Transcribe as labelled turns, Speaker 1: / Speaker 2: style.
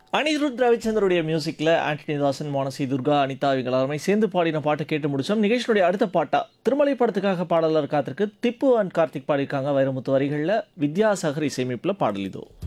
Speaker 1: அனிருத் ரவிச்சந்தருடைய மியூசிக்கில் ஆண்டனி தாசன், மானசி, துர்கா, அனிதா இவங்க எல்லாருமே சேர்ந்து பாடின பாட்டை கேட்டு முடிச்சோம். நிகழ்ச்சியுடைய அடுத்த பாட்டா திருமலை படத்துக்காக பாடலர் காத்திருக்கு. திப்பு அண்ட் கார்த்திக் பாடியிருக்காங்க வைரமுத்து வரிகளில், வித்யாசாகர் இசையமைப்பில் பாடல் இதோ.